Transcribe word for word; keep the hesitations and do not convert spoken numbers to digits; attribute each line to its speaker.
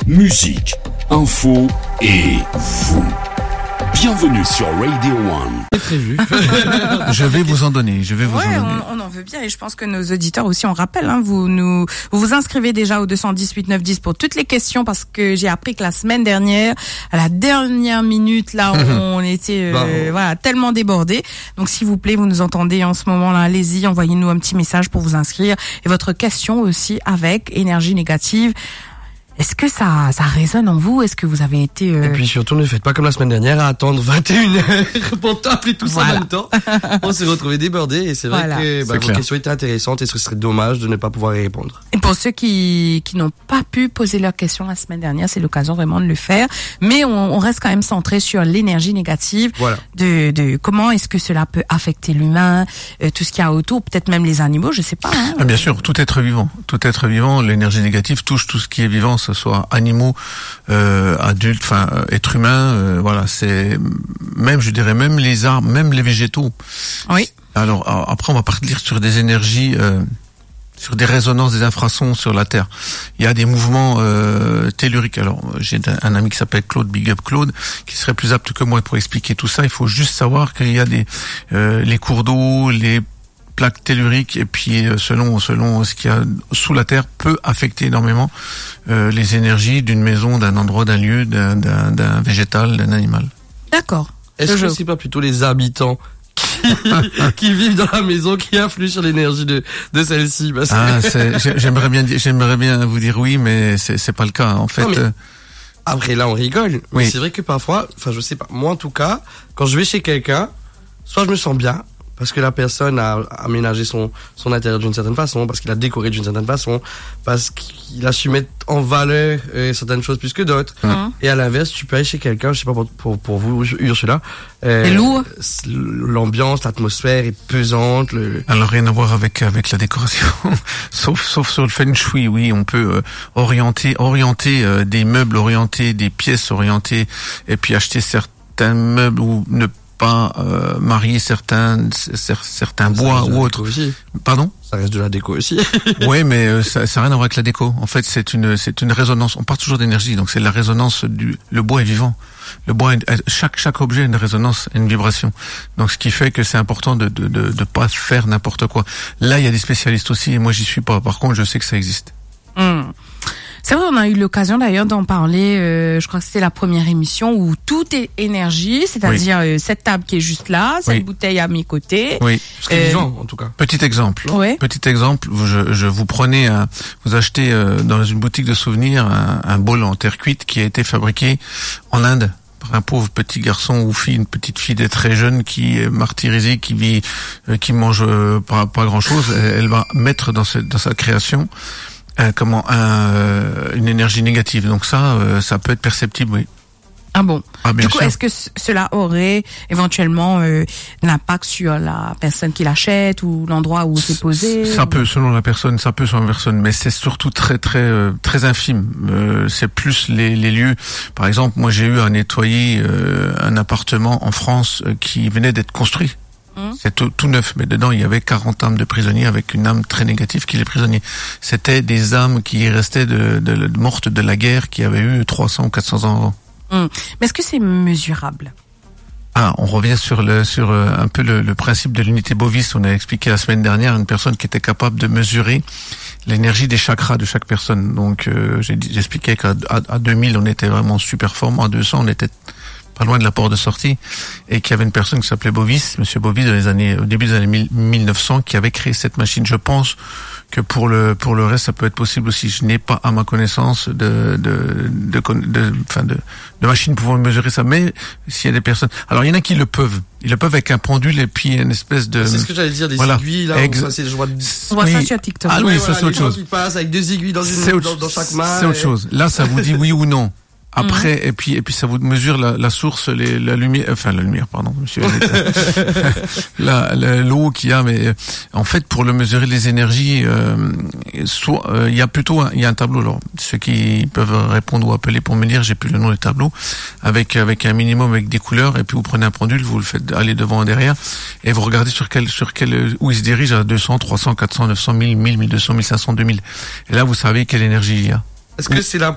Speaker 1: musique, info et vous. Bienvenue sur Radio One.
Speaker 2: C'est prévu.
Speaker 3: Je vais vous en donner, je vais vous
Speaker 4: ouais,
Speaker 3: en donner.
Speaker 4: On, on en veut bien et je pense que nos auditeurs aussi, on rappelle, hein, vous nous, vous vous inscrivez déjà au deux cent dix-huit neuf dix pour toutes les questions parce que j'ai appris que la semaine dernière, à la dernière minute, là, on, on était, euh, bah, voilà, tellement débordés. Donc, s'il vous plaît, vous nous entendez en ce moment-là, allez-y, envoyez-nous un petit message pour vous inscrire et votre question aussi avec énergie négative. Est-ce que ça, ça résonne en vous? Est-ce que vous avez été... Euh...
Speaker 2: Et puis surtout, ne faites pas comme la semaine dernière à attendre vingt et une heures pour t'appeler tout ça
Speaker 4: voilà.
Speaker 2: en même temps. On s'est retrouvés débordés et c'est vrai
Speaker 4: voilà.
Speaker 2: que bah,
Speaker 3: c'est
Speaker 2: vos
Speaker 3: clair.
Speaker 2: questions étaient intéressantes et ce serait dommage de ne pas pouvoir y répondre.
Speaker 4: Et pour ceux qui, qui n'ont pas pu poser leurs questions la semaine dernière, c'est l'occasion vraiment de le faire. Mais on, on reste quand même centré sur l'énergie négative.
Speaker 2: Voilà.
Speaker 4: De, de comment est-ce que cela peut affecter l'humain, euh, tout ce qu'il y a autour, peut-être même les animaux, je sais pas. Hein.
Speaker 3: Ah, bien sûr, tout être vivant. Tout être vivant, l'énergie négative touche tout ce qui est vivant, que ce soit animaux, euh, adultes, enfin, euh, êtres humains, euh, voilà, c'est, même, je dirais, même les arbres, même les végétaux.
Speaker 4: Oui.
Speaker 3: Alors, après, on va partir sur des énergies, euh, sur des résonances, des infrasons sur la Terre. Il y a des mouvements euh, telluriques. Alors, j'ai un ami qui s'appelle Claude, Big Up Claude, qui serait plus apte que moi pour expliquer tout ça. Il faut juste savoir qu'il y a des euh, les cours d'eau, les plaques telluriques, et puis selon selon ce qu'il y a sous la Terre, peut affecter énormément euh, les énergies d'une maison, d'un endroit, d'un lieu, d'un, d'un, d'un végétal, d'un animal.
Speaker 4: D'accord.
Speaker 2: Est-ce
Speaker 4: Je-
Speaker 2: que c'est pas plutôt les habitants qui, qui vivent dans la maison qui influent sur l'énergie de, de celle-ci? Parce que...
Speaker 3: Ah, c'est, j'ai- j'aimerais bien dire, j'aimerais bien vous dire oui, mais c'est c'est pas le cas. En fait,
Speaker 2: Non, mais-
Speaker 3: euh,
Speaker 2: Après là on rigole, mais
Speaker 3: Oui.
Speaker 2: c'est vrai que parfois, enfin je sais pas, moi en tout cas, quand je vais chez quelqu'un, soit je me sens bien parce que la personne a aménagé son son intérieur d'une certaine façon, parce qu'il a décoré d'une certaine façon, parce qu'il a su mettre en valeur euh, certaines choses plus que d'autres.
Speaker 4: Hum.
Speaker 2: Et à l'inverse, tu peux aller chez quelqu'un, je sais pas pour pour, pour vous Ursula, euh,
Speaker 4: C'est lourd.
Speaker 2: l'ambiance, l'atmosphère est pesante, le
Speaker 3: alors rien à voir avec avec la décoration, sauf sauf sur le feng shui. Oui, on peut euh, orienter orienter euh, des meubles, orienter des pièces, orienter, et puis acheter certains meubles ou ne pas euh, marier certains cer- certains
Speaker 2: ça
Speaker 3: bois
Speaker 2: reste de la
Speaker 3: ou
Speaker 2: déco
Speaker 3: autres.
Speaker 2: aussi.
Speaker 3: Pardon?
Speaker 2: Ça reste de la déco aussi.
Speaker 3: Ouais, mais euh, ça, ça n'a rien à voir avec la déco. En fait, c'est une, c'est une résonance. On parle toujours d'énergie, donc c'est la résonance du. Le bois est vivant. Le bois, est- chaque chaque objet a une résonance, une vibration. Donc, ce qui fait que c'est important de de de, de pas faire n'importe quoi. Là, il y a des spécialistes aussi, et moi, j'y suis pas. Par contre, je sais que ça existe.
Speaker 4: Hum. C'est vrai, on a eu l'occasion d'ailleurs d'en parler, euh, je crois que c'était la première émission où tout est énergie, c'est-à-dire euh, cette table qui est juste là, cette
Speaker 3: Oui.
Speaker 4: bouteille à mes côtés.
Speaker 3: Oui.
Speaker 2: Ce qui est
Speaker 4: Euh,
Speaker 2: vivant en tout cas.
Speaker 3: Petit exemple.
Speaker 4: Ouais.
Speaker 3: Petit exemple. Je, je vous prenez, un, vous achetez euh, dans une boutique de souvenirs un, un bol en terre cuite qui a été fabriqué en Inde par un pauvre petit garçon ou fille, une petite fille de très jeune qui est martyrisée, qui vit, euh, qui mange euh, pas, pas grand chose. Elle, elle va mettre dans, ce, dans sa création un, comment un, euh, une énergie négative. Donc ça, euh, ça peut être perceptible, oui.
Speaker 4: Ah bon.
Speaker 3: Ah, bien
Speaker 4: Du coup,
Speaker 3: sûr.
Speaker 4: est-ce que c- cela aurait éventuellement euh, un impact sur la personne qui l'achète ou l'endroit où c'est posé?
Speaker 3: Ça peut, selon la personne, ça peut selon la personne, mais c'est surtout très très euh, très infime. Euh, c'est plus les, les lieux. Par exemple, moi j'ai eu à nettoyer euh, un appartement en France euh, qui venait d'être construit.
Speaker 4: Mmh.
Speaker 3: C'est tout, tout neuf, mais dedans il y avait quarante âmes de prisonniers avec une âme très négative qui est les prisonniers. C'était des âmes qui restaient de, de, de mortes de la guerre, qui avaient eu trois cents ou quatre cents ans avant.
Speaker 4: Hum. Mais est-ce que c'est mesurable?
Speaker 3: Ah, on revient sur le sur euh, un peu le, le principe de l'unité bovis. On a expliqué la semaine dernière une personne qui était capable de mesurer l'énergie des chakras de chaque personne. Donc euh, j'ai dit- j'expliquais qu'à à, à deux mille on était vraiment super fort, à deux cents on était pas loin de la porte de sortie, et qu'il y avait une personne qui s'appelait Bovis, Monsieur Bovis, dans les années, au début des années mille neuf cents, qui avait créé cette machine. Je pense que pour le pour le reste, ça peut être possible aussi. Je n'ai pas, à ma connaissance, de de de de, enfin de, de machines pouvant mesurer ça. Mais s'il y a des personnes, alors il y en a qui le peuvent. Ils le peuvent avec un pendule et puis une espèce de.
Speaker 2: C'est ce que j'allais dire, des
Speaker 3: voilà.
Speaker 2: aiguilles là.
Speaker 3: Ex-
Speaker 2: où ça, c'est, je vois...
Speaker 4: On voit ça
Speaker 3: Oui.
Speaker 4: sur TikTok.
Speaker 3: Ah oui,
Speaker 2: Ouais,
Speaker 3: ça
Speaker 2: voilà,
Speaker 3: c'est autre
Speaker 2: les gens
Speaker 3: chose.
Speaker 2: qui passent avec deux aiguilles dans une
Speaker 3: C'est autre,
Speaker 2: dans, dans chaque main.
Speaker 3: c'est autre
Speaker 2: et-
Speaker 3: chose. Là, ça vous dit oui ou non. Après, et puis et puis ça vous mesure la, la source, les, la lumière, enfin la lumière, pardon, monsieur, la, la- l'eau qu'il y a, mais euh, en fait pour le mesurer les énergies, euh, soit euh, il y a plutôt un, il y a un tableau. Alors ceux qui peuvent répondre ou appeler pour me dire, j'ai plus le nom du tableau, avec avec un minimum avec des couleurs, et puis vous prenez un pendule, vous le faites aller devant et derrière, et vous regardez sur quel sur quel où il se dirige à deux cents, trois cents, quatre cents, neuf cents, mille, mille, mille deux cents, mille cinq cents, deux mille. Et là vous savez quelle énergie il y a.
Speaker 2: Est-ce que c'est la